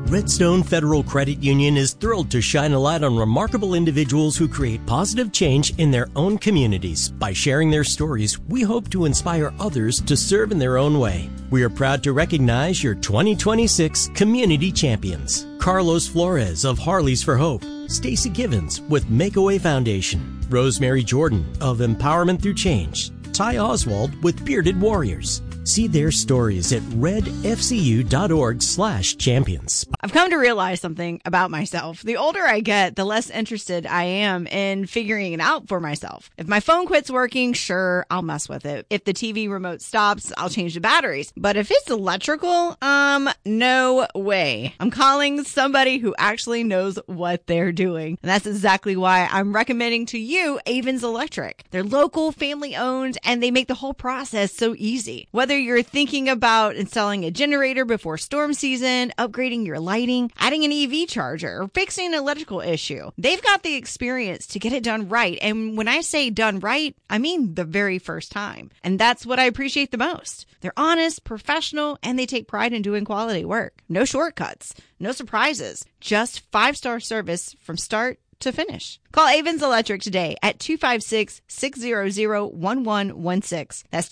Redstone Federal Credit Union is thrilled to shine a light on remarkable individuals who create positive change in their own communities. By sharing their stories, we hope to inspire others to serve in their own way. We are proud to recognize your 2026 Community Champions. Carlos Flores of Harleys for Hope, Stacy Givens with Makeaway Foundation, Rosemary Jordan of Empowerment Through Change, Ty Oswald with Bearded Warriors. See their stories at redfcu.org/champions. I've come to realize something about myself. The older I get, the less interested I am in figuring it out for myself. If my phone quits working, sure, I'll mess with it. If the TV remote stops, I'll change the batteries. But if it's electrical, no way. I'm calling somebody who actually knows what they're doing. And that's exactly why I'm recommending to you Avens Electric. They're local, family owned, and they make the whole process so easy. Whether you're thinking about installing a generator before storm season, upgrading your lighting, adding an EV charger, or fixing an electrical issue, they've got the experience to get it done right. And when I say done right, I mean the very first time. And that's what I appreciate the most. They're honest, professional, and they take pride in doing quality work. No shortcuts, no surprises, just 5-star service from start to finish. Call Avens Electric today at 256-600-1116. That's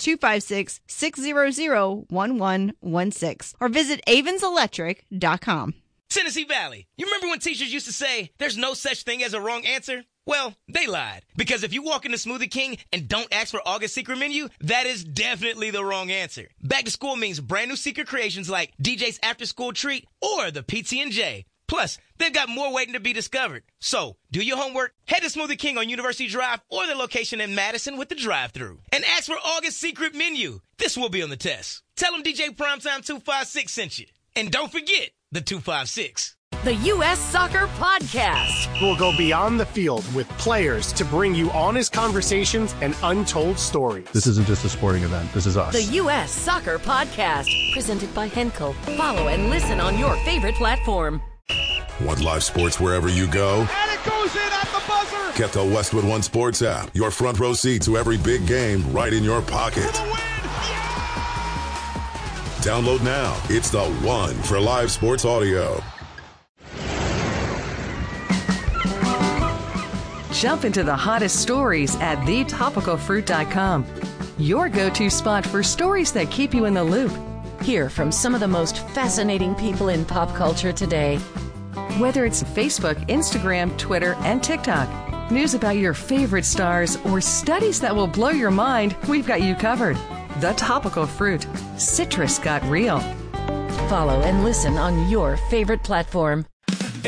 256-600-1116. Or visit avenselectric.com. Tennessee Valley, you remember when teachers used to say there's no such thing as a wrong answer? Well, they lied. Because if you walk into Smoothie King and don't ask for August secret menu, that is definitely the wrong answer. Back to school means brand new secret creations like DJ's After School Treat or the PT&J. Plus, they've got more waiting to be discovered. So, do your homework, head to Smoothie King on University Drive or their location in Madison with the drive-thru. And ask for August secret menu. This will be on the test. Tell them DJ Primetime 256 sent you. And don't forget the 256. The U.S. Soccer Podcast. We'll go beyond the field with players to bring you honest conversations and untold stories. This isn't just a sporting event. This is us. The U.S. Soccer Podcast. Presented by Henkel. Follow and listen on your favorite platform. Want live sports wherever you go? And it goes in at the buzzer! Get the Westwood One Sports app. Your front row seat to every big game right in your pocket. For the win! Yeah! Download now. It's the one for live sports audio. Jump into the hottest stories at thetopicalfruit.com. Your go-to spot for stories that keep you in the loop. Hear from some of the most fascinating people in pop culture today. Whether it's Facebook, Instagram, Twitter, and TikTok, news about your favorite stars, or studies that will blow your mind, we've got you covered. The Topical Fruit. Citrus got real. Follow and listen on your favorite platform.